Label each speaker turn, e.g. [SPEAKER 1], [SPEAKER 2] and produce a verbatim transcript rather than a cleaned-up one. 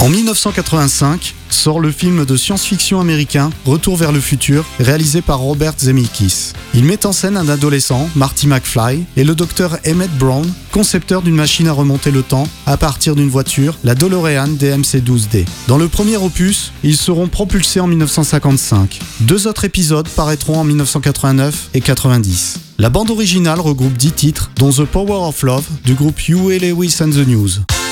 [SPEAKER 1] En dix-neuf cent quatre-vingt-cinq, sort le film de science-fiction américain Retour vers le futur, réalisé par Robert Zemeckis. Il met en scène un adolescent, Marty McFly, et le docteur Emmett Brown, concepteur d'une machine à remonter le temps à partir d'une voiture, la DeLorean D M C douze D. Dans le premier opus, ils seront propulsés en dix-neuf cent cinquante-cinq. Deux autres épisodes paraîtront en dix-neuf cent quatre-vingt-neuf et quatre-vingt-dix. La bande originale regroupe dix titres, dont The Power of Love du groupe Huey Lewis and the News.